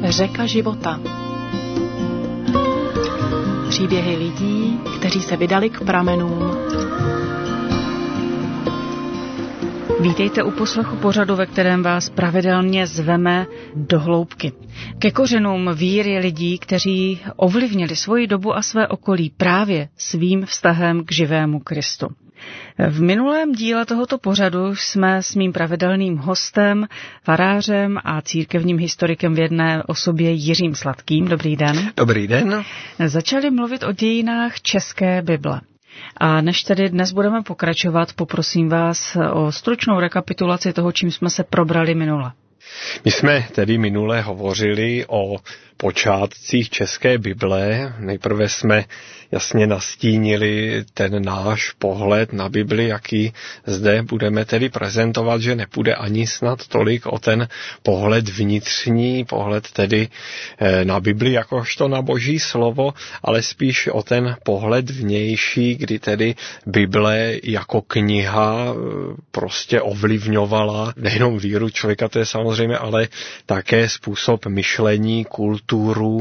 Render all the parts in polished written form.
Řeka života. Příběhy lidí, kteří se vydali k pramenům. Vítejte u poslechu pořadu, ve kterém vás pravidelně zveme do hloubky. Ke kořenům víry lidí, kteří ovlivnili svoji dobu a své okolí právě svým vztahem k živému Kristu. V minulém díle tohoto pořadu jsme s mým pravidelným hostem, farářem a církevním historikem v jedné osobě Jiřím Sladkým. Dobrý den. Dobrý den. Začali mluvit o dějinách české Bible. A než tedy dnes budeme pokračovat, poprosím vás o stručnou rekapitulaci toho, čím jsme se probrali minule. My jsme tedy minule hovořili o počátcích české Bible. Nejprve jsme jasně nastínili ten náš pohled na Bibli, jaký zde budeme tedy prezentovat, že nepůjde ani snad tolik o ten pohled vnitřní, pohled tedy na Bibli jakožto na Boží slovo, ale spíš o ten pohled vnější, kdy tedy Bible jako kniha prostě ovlivňovala nejenom víru člověka, to je samozřejmě, ale také způsob myšlení, kulturu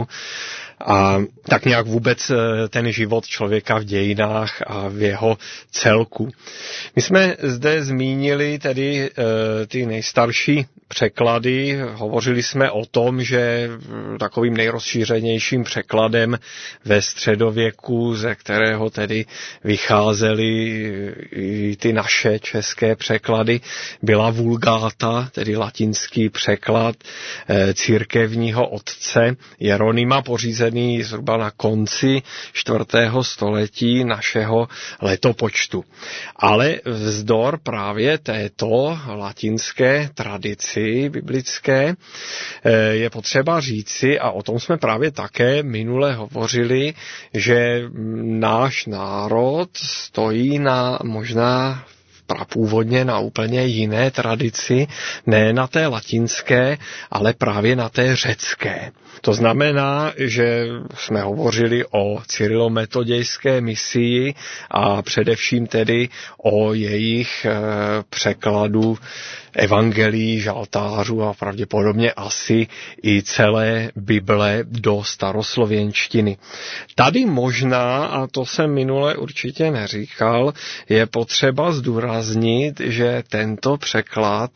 a tak nějak vůbec ten život člověka v dějinách a v jeho celku. My jsme zde zmínili tedy ty nejstarší překlady, hovořili jsme o tom, že takovým nejrozšířenějším překladem ve středověku, ze kterého tedy vycházely i ty naše české překlady, byla Vulgáta, tedy latinský překlad církevního otce Jeronýma, pořízený zhruba na konci 4. století našeho letopočtu. Ale vzdor právě této latinské tradici biblické je potřeba říci, a o tom jsme právě také minule hovořili, že náš národ stojí na možná prapůvodně na úplně jiné tradici, ne na té latinské, ale právě na té řecké. To znamená, že jsme hovořili o cyrilometodějské misii a především tedy o jejich překladu evangelií, žaltářů a pravděpodobně asi i celé Bible do staroslověnštiny. Tady možná, a to jsem minule určitě neříkal, je potřeba zdůraznit, že tento překlad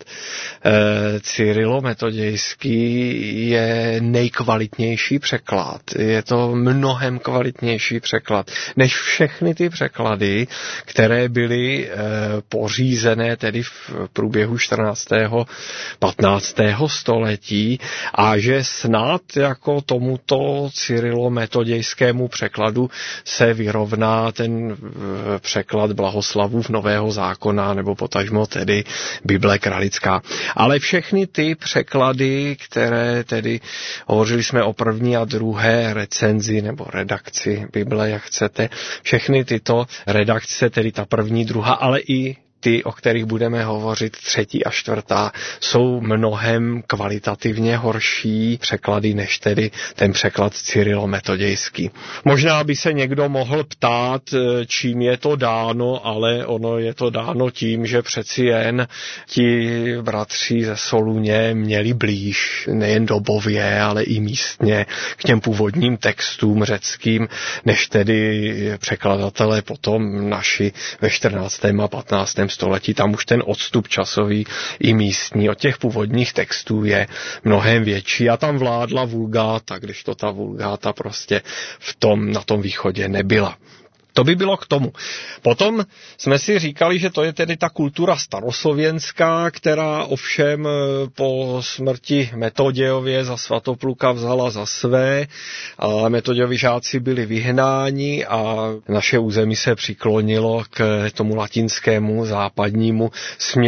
cyrilo-metodějský je nejkvalitnější překlad. Je to mnohem kvalitnější překlad než všechny ty překlady, které byly pořízené tedy v průběhu 14. 15. století, a že snad jako tomuto cyrilo-metodějskému překladu se vyrovná ten překlad Blahoslavův Nového zákona, nebo potažmo tedy Bible kralická. Ale všechny ty překlady, které tedy, hovořili jsme o první a druhé recenzi nebo redakci Bible, jak chcete, všechny tyto redakce, tedy ta první, druhá, ale i ty, o kterých budeme hovořit, 3. a 4., jsou mnohem kvalitativně horší překlady než tedy ten překlad cyrilo-metodějský. Možná by se někdo mohl ptát, čím je to dáno, ale ono je to dáno tím, že přeci jen ti bratři ze Soluně měli blíž, nejen dobově, ale i místně k těm původním textům řeckým, než tedy překladatelé potom naši ve 14. a 15. století. Tam už ten odstup časový i místní od těch původních textů je mnohem větší a tam vládla Vulgáta, když to ta Vulgáta prostě na tom východě nebyla. To by bylo k tomu. Potom jsme si říkali, že to je tedy ta kultura staroslověnská, která ovšem po smrti Metodějově za Svatopluka vzala za své, a Metodějovi žáci byli vyhnáni a naše území se přiklonilo k tomu latinskému západnímu směru.